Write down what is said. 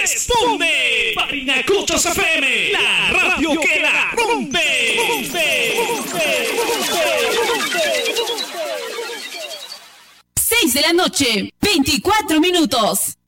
responde. Parinacochos FM, la radio que la rompe. 6 de la noche, 24 minutos.